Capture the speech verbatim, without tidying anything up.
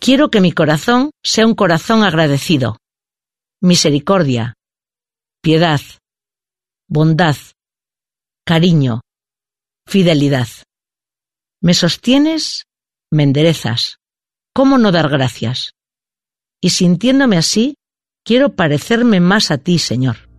Quiero que mi corazón sea un corazón agradecido. Misericordia, piedad, bondad, cariño, fidelidad. Me sostienes, me enderezas. ¿Cómo no dar gracias? Y sintiéndome así, quiero parecerme más a ti, Señor.